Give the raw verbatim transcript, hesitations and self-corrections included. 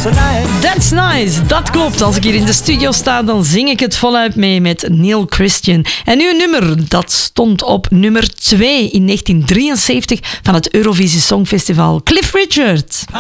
That's nice, dat klopt. Als ik hier in de studio sta, dan zing ik het voluit mee met Neil Christian. En uw nummer, dat stond op nummer twee in negentien drieënzeventig van het Eurovisie Songfestival. Cliff Richard.